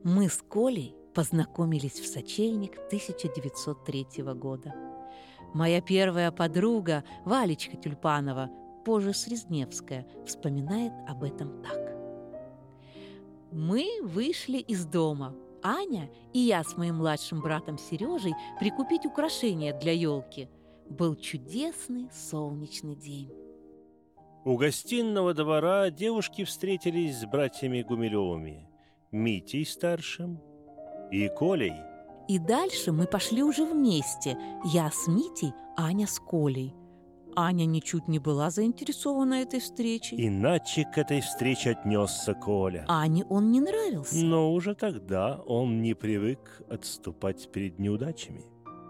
Мы с Колей познакомились в сочельник 1903 года. Моя первая подруга, Валечка Тюльпанова, позже Срезневская, вспоминает об этом так. Мы вышли из дома, Аня и я с моим младшим братом Сережей, прикупить украшения для елки. Был чудесный солнечный день. У гостиного двора девушки встретились с братьями Гумилевыми, Митей старшим и Колей. И дальше мы пошли уже вместе. Я с Митей, Аня с Колей. Аня ничуть не была заинтересована этой встречей. Иначе к этой встрече отнесся Коля. Ане он не нравился. Но уже тогда он не привык отступать перед неудачами.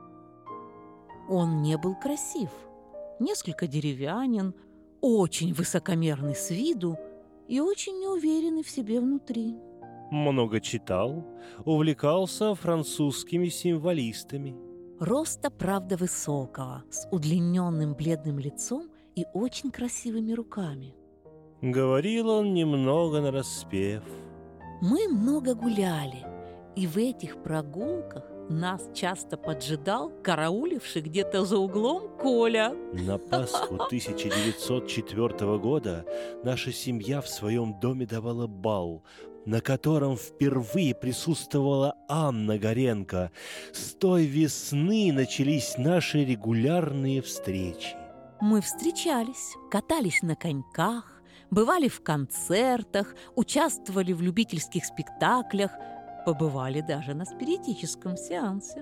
Он не был красив, несколько деревянен, очень высокомерный с виду и очень неуверенный в себе внутри. Много читал, увлекался французскими символистами. Роста, правда, высокого, с удлиненным бледным лицом и очень красивыми руками. Говорил он немного нараспев. Мы много гуляли, и в этих прогулках нас часто поджидал карауливший где-то за углом Коля. На Пасху 1904 года наша семья в своем доме давала бал, на котором впервые присутствовала Анна Горенко. С той весны начались наши регулярные встречи. Мы встречались, катались на коньках, бывали в концертах, участвовали в любительских спектаклях, побывали даже на спиритическом сеансе.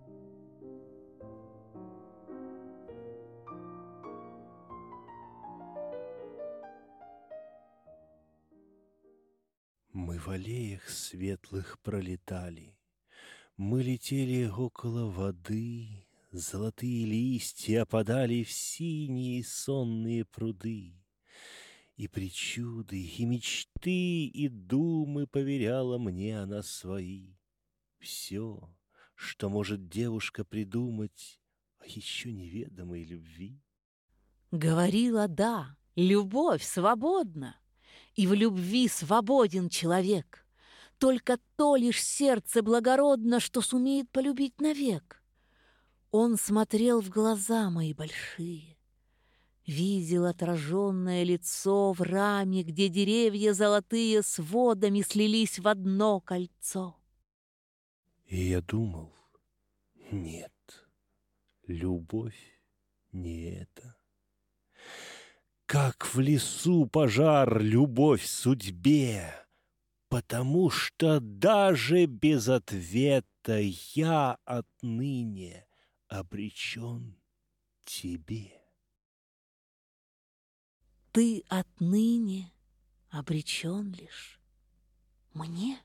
Мы в аллеях светлых пролетали, мы летели около воды, золотые листья опадали в синие сонные пруды. И причуды, и мечты, и думы поверяла мне она свои. Все, что может девушка придумать о еще неведомой любви. Говорила, да, любовь свободна, и в любви свободен человек. Только то лишь сердце благородно, что сумеет полюбить навек. Он смотрел в глаза мои большие, видел отраженное лицо в раме, где деревья золотые с водами слились в одно кольцо. И я думал, нет, любовь не это. Как в лесу пожар, любовь судьбе, потому что даже без ответа я отныне обречен тебе. Ты отныне обречен лишь мне.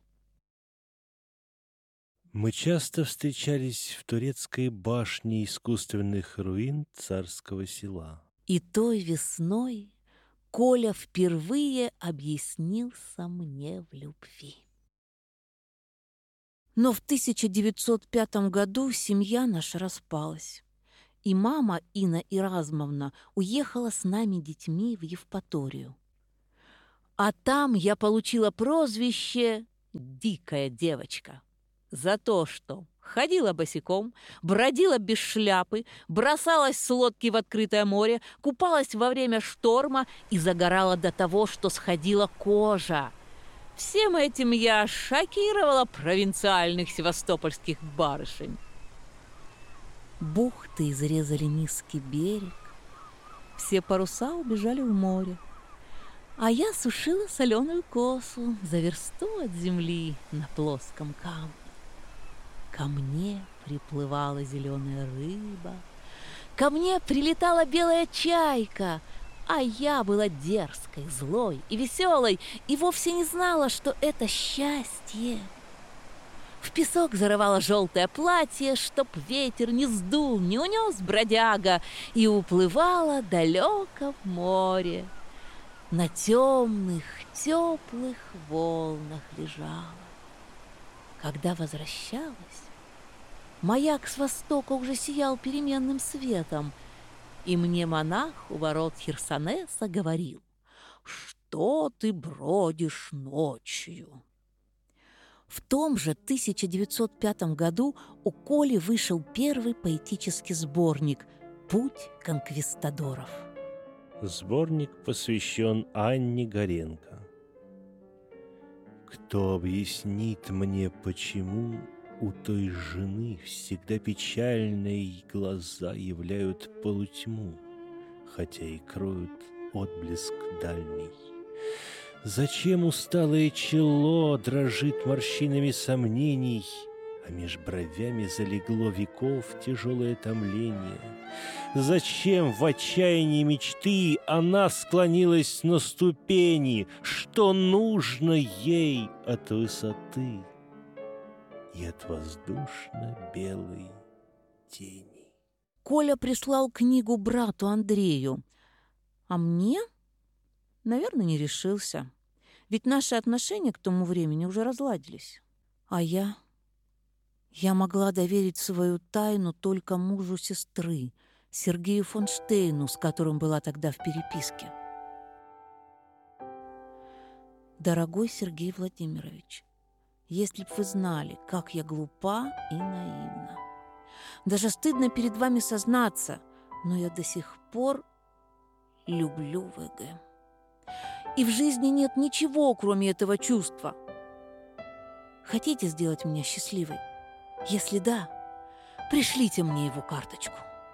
Мы часто встречались в турецкой башне искусственных руин царского села. И той весной Коля впервые объяснился мне в любви. Но в 1905 году семья наша распалась, и мама Инна Иразмовна уехала с нами детьми в Евпаторию. А там я получила прозвище «Дикая девочка» за то, что ходила босиком, бродила без шляпы, бросалась с лодки в открытое море, купалась во время шторма и загорала до того, что сходила кожа. Всем этим я шокировала провинциальных севастопольских барышень. Бухты изрезали низкий берег, все паруса убежали в море, а я сушила соленую косу за версту от земли на плоском камне. Ко мне приплывала зеленая рыба, ко мне прилетала белая чайка, а я была дерзкой, злой и веселой и вовсе не знала, что это счастье. В песок зарывала желтое платье, чтоб ветер не сдул, не унес бродяга, и уплывала далеко в море. На темных, теплых волнах лежала. Когда возвращалась, маяк с востока уже сиял переменным светом, и мне монах у ворот Херсонеса говорил: «Что ты бродишь ночью?» В том же 1905 году у Коли вышел первый поэтический сборник «Путь конквистадоров». Сборник посвящен Анне Горенко. Кто объяснит мне, почему у той жены всегда печальные глаза являют полутьму, хотя и кроют отблеск дальний? Зачем усталое чело дрожит морщинами сомнений, а меж бровями залегло веков тяжелое томление? Зачем в отчаянии мечты она склонилась на ступени? Что нужно ей от высоты и от воздушно-белой тени? Коля прислал книгу брату Андрею, а мне, наверное, не решился. Ведь наши отношения к тому времени уже разладились. А я могла доверить свою тайну только мужу сестры, Сергею Фонштейну, с которым была тогда в переписке. Дорогой Сергей Владимирович, если б вы знали, как я глупа и наивна. Даже стыдно перед вами сознаться, но я до сих пор люблю ВГ. И в жизни нет ничего, кроме этого чувства. Хотите сделать меня счастливой? Если да, пришлите мне его карточку.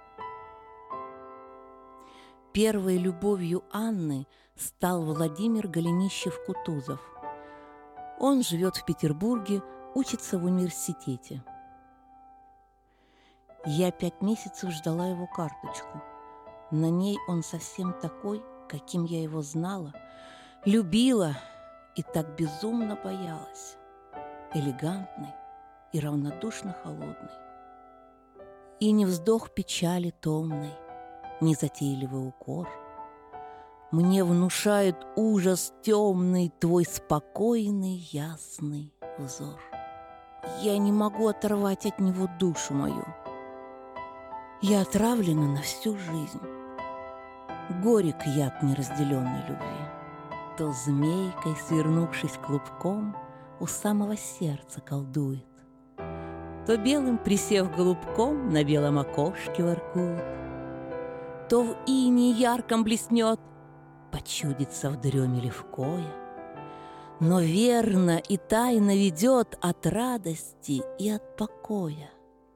Первой любовью Анны стал Владимир Голенищев-Кутузов. Он живет в Петербурге, учится в университете. Я 5 месяцев ждала его карточку. На ней он совсем такой, каким я его знала, любила и так безумно боялась. Элегантный и равнодушно холодный. И не вздох печали томной, не затейливый укор. Мне внушает ужас темный твой спокойный, ясный взор. Я не могу оторвать от него душу мою. Я отравлена на всю жизнь. Горек яд неразделенной любви. То змейкой, свернувшись клубком, у самого сердца колдует, то белым, присев голубком, на белом окошке воркует, то в инии ярком блеснет, почудится в дреме левкое, но верно и тайно ведет от радости и от покоя.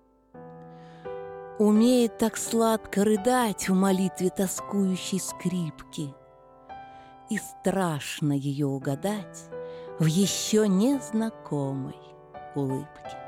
Умеет так сладко рыдать в молитве тоскующей скрипки, и страшно ее угадать в еще незнакомой улыбке.